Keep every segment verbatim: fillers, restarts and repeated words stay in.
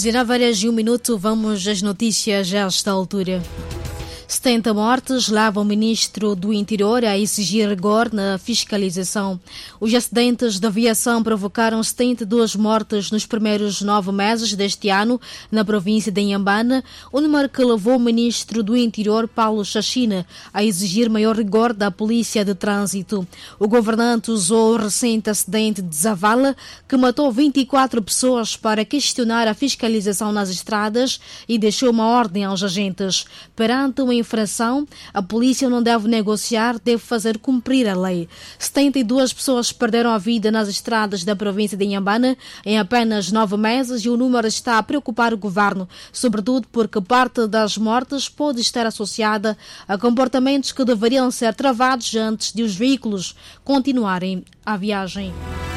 dezenove horas e um minuto, vamos às notícias a esta altura. setenta mortes levam o ministro do Interior a exigir rigor na fiscalização. Os acidentes de aviação provocaram setenta e duas mortes nos primeiros nove meses deste ano na província de Inhambane, o número que levou o ministro do Interior, Paulo Chachina, a exigir maior rigor da polícia de trânsito. O governante usou o recente acidente de Zavala, que matou vinte e quatro pessoas, para questionar a fiscalização nas estradas e deixou uma ordem aos agentes. Perante uma infração, a polícia não deve negociar, deve fazer cumprir a lei. setenta e duas pessoas perderam a vida nas estradas da província de Inhambane em apenas nove meses e o número está a preocupar o governo, sobretudo porque parte das mortes pode estar associada a comportamentos que deveriam ser travados antes de os veículos continuarem a viagem.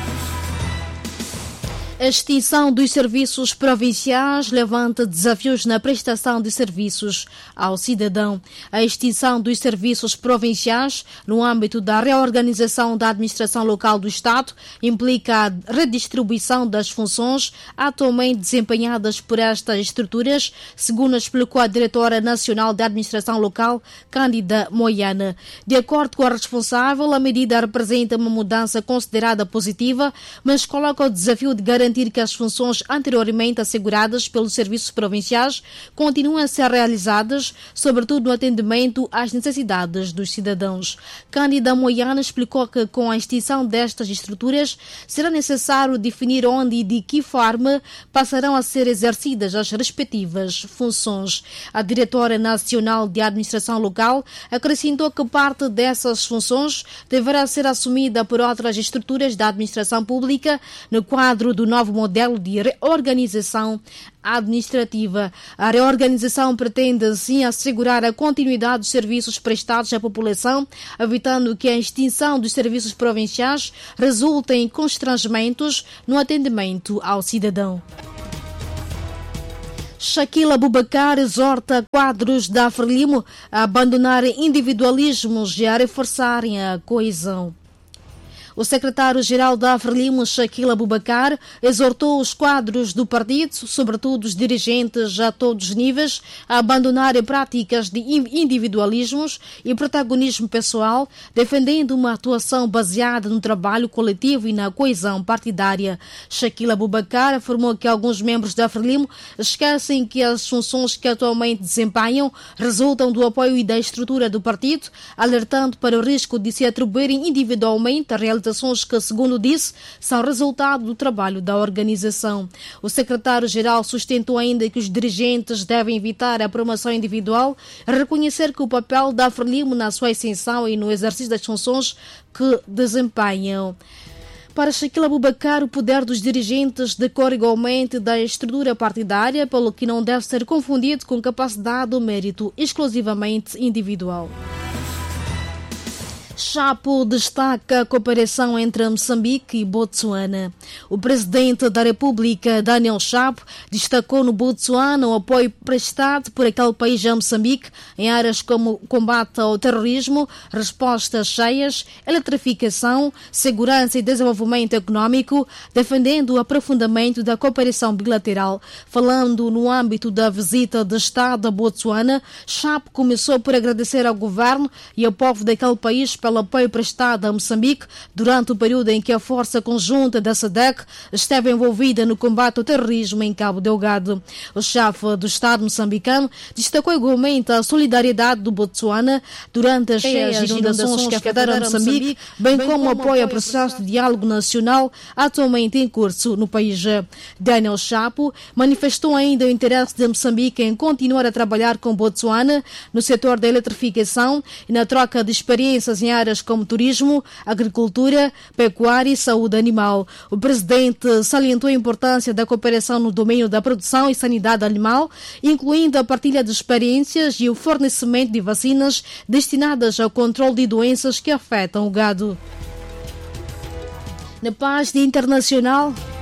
A extinção dos serviços provinciais levanta desafios na prestação de serviços ao cidadão. A extinção dos serviços provinciais, no âmbito da reorganização da administração local do Estado, implica a redistribuição das funções atualmente desempenhadas por estas estruturas, segundo explicou a diretora nacional da administração local, Cândida Moiana. De acordo com a responsável, a medida representa uma mudança considerada positiva, mas coloca o desafio de garantir garantir que as funções anteriormente asseguradas pelos serviços provinciais continuem a ser realizadas, sobretudo no atendimento às necessidades dos cidadãos. Cândida Moiana explicou que, com a extinção destas estruturas, será necessário definir onde e de que forma passarão a ser exercidas as respectivas funções. A diretora nacional de administração local acrescentou que parte dessas funções deverá ser assumida por outras estruturas da administração pública no quadro do novo modelo de reorganização administrativa. A reorganização pretende, assim, assegurar a continuidade dos serviços prestados à população, evitando que a extinção dos serviços provinciais resulte em constrangimentos no atendimento ao cidadão. Shaquila Abubakar exorta quadros da Frelimo a abandonarem individualismos e a reforçarem a coesão. O secretário-geral da Frelimo, Shaquila Abubakar, exortou os quadros do partido, sobretudo os dirigentes a todos os níveis, a abandonarem práticas de individualismos e protagonismo pessoal, defendendo uma atuação baseada no trabalho coletivo e na coesão partidária. Shaquila Abubakar afirmou que alguns membros da Frelimo esquecem que as funções que atualmente desempenham resultam do apoio e da estrutura do partido, alertando para o risco de se atribuírem individualmente a realização que, segundo disse, são resultado do trabalho da organização. O secretário-geral sustentou ainda que os dirigentes devem evitar a promoção individual, reconhecer que o papel da Frelimo na sua extensão e no exercício das funções que desempenham. Para Shaquila Abubakar, o poder dos dirigentes decorre igualmente da estrutura partidária, pelo que não deve ser confundido com capacidade ou mérito exclusivamente individual. Chapo destaca a cooperação entre Moçambique e Botsuana. O presidente da República, Daniel Chapo, destacou no Botsuana o apoio prestado por aquele país a Moçambique em áreas como combate ao terrorismo, respostas cheias, eletrificação, segurança e desenvolvimento econômico, defendendo o aprofundamento da cooperação bilateral. Falando no âmbito da visita de Estado a Botsuana, Chapo começou por agradecer ao governo e ao povo daquele país pelo apoio prestado a Moçambique durante o período em que a Força Conjunta da SADC esteve envolvida no combate ao terrorismo em Cabo Delgado. O chefe do Estado moçambicano destacou igualmente a solidariedade do Botsuana durante as cheias e inundações que afetaram Moçambique, bem como o apoio ao processo de diálogo nacional atualmente em curso no país. Daniel Chapo manifestou ainda o interesse de Moçambique em continuar a trabalhar com Botsuana no setor da eletrificação e na troca de experiências em áreas como turismo, agricultura, pecuária e saúde animal. O presidente salientou a importância da cooperação no domínio da produção e sanidade animal, incluindo a partilha de experiências e o fornecimento de vacinas destinadas ao controle de doenças que afetam o gado. Na paz internacional,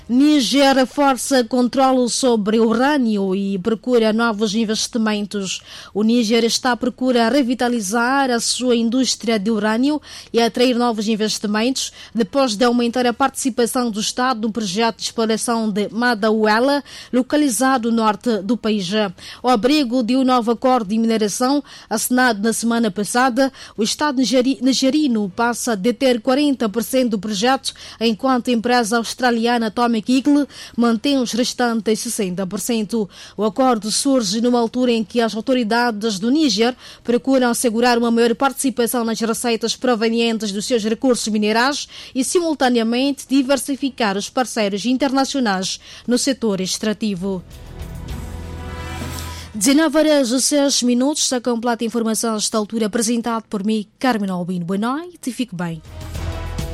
Níger reforça controle sobre o urânio e procura novos investimentos. O Níger está à procura revitalizar a sua indústria de urânio e atrair novos investimentos depois de aumentar a participação do Estado no projeto de exploração de Madawela, localizado no norte do país. Ao abrigo de um novo acordo de mineração assinado na semana passada, o Estado nigerino passa a deter quarenta por cento do projeto, enquanto a empresa australiana Atomic Eagle mantém os restantes sessenta por cento. O acordo surge numa altura em que as autoridades do Níger procuram assegurar uma maior participação nas receitas provenientes dos seus recursos minerais e, simultaneamente, diversificar os parceiros internacionais no setor extrativo. dezenove horas e seis minutos, a completa informação a esta altura apresentado por mim, Carmen Albino. Boa noite e fique bem.